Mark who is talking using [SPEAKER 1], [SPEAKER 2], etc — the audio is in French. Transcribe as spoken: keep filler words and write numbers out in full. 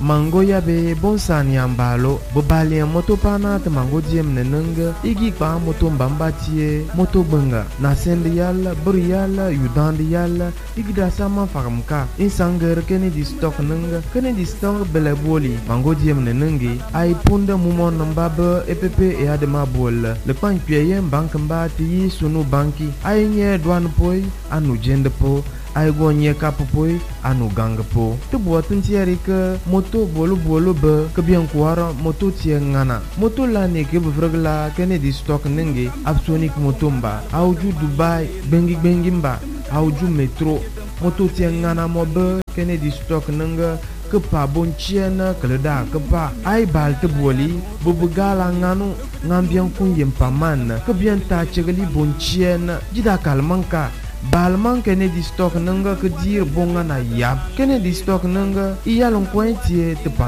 [SPEAKER 1] mango ya be bon san yambalo bo balien moto pana te mango diem nenenga igi pa moto mbamba tie moto benga na sende yalla bur yalla yudand yalla igi da sama faramka insanger kene di stock nenga kene di stock bele boli mango diem nenengi ai punda mumon nambaba epp e adema bol le pan piem bank mba ti sunu banki ai nye douane poi anu jende po ai go nye kapopoi anu gang po tu buat tiari ke moto bolu bolu be ke bien kuara moto tie ngana moto la ne ke bevrgla kene di stock nenge absonik moto mba auju dubai bengi bengi mba auju metro moto tie ngana mo be kene di stock nenge ke pa bon chiena keleda ke pa ai bal te boli bubugala nganu ngambian kun yem paman ke bien ta chegli bon chiena jida kalmanka balman kene di stock nanga ke dir bonga na yap kene di stock nanga iyalon kwentie te